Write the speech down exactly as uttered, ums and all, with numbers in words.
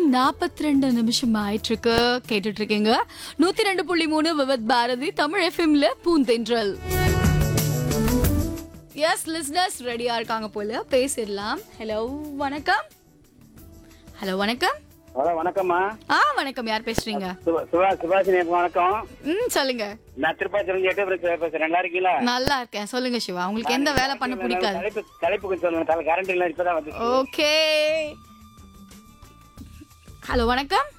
நாற்பத்தி ரெண்டு நிமிஷம் ஆயிட்டு இருக்கு. கேட்டுட்டு இருக்கீங்க நூத்தி ரெண்டு புள்ளி மூணு விவத் பாரதி தமிழ் எஃப்எம்ல பூந்தென்றல். எஸ் லிஸ்னர்ஸ் ரெடியா இருக்காங்க போல, பேசிடலாம். ஹலோ வணக்கம். ஹலோ வணக்கம். ஹலோ வணக்கம்மா. ஆ வணக்கம், யார் பேசுறீங்க? சுபா சுபா சுபாஷினி வணக்கம். ம் சொல்லுங்க. நான் திருப்பாச்சிலிருந்து எட்டு பேசுறேன். நல்லா இருக்கீங்களா? நல்லா இருக்கேன். சொல்லுங்க சிவா, உங்களுக்கு எந்த வேலை பண்ண பிடிக்காது? தலைப்பு தலைப்பு கொஞ்சம் சொல்லுங்க. கரண்ட் இல்ல, இப்பதான் வந்து. ஓகே. ஹலோ வணக்கம்.